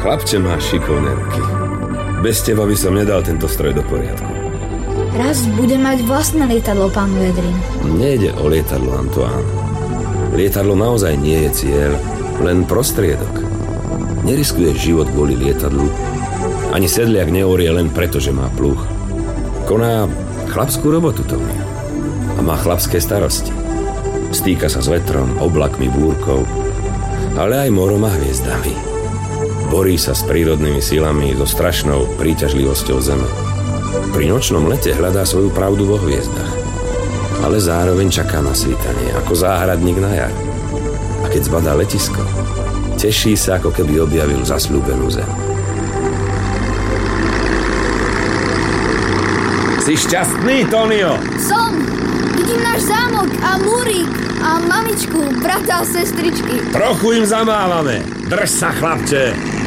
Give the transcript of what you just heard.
Chlapče máš šikovné ruky. Bez teba by som nedal tento stroj do poriadku. Raz bude mať vlastné lietadlo, pán Vedrin. Nejde o lietadlo, Antoine. Lietadlo naozaj nie je cieľ, len prostriedok. Neriskuješ život kvôli lietadlu. Ani sedliak neorie len preto, že má pluh. Koná chlapskú robotu, Tonio. A má chlapské starosti. Stýka sa s vetrom, oblakmi, búrkou, ale aj morom a hviezdami. Borí sa s prírodnými silami, so strašnou príťažlivosťou Zeme. Pri nočnom lete hľadá svoju pravdu vo hviezdach, ale zároveň čaká na svítanie, ako záhradník na jar. A keď zbadá letisko, teší sa, ako keby objavil zasľúbenú Zem. Si šťastný, Tonio? Som! Vidím náš zámok a múrik a mamičku, brata a sestričky. Trochu im zamávame. Drž sa, chlapče.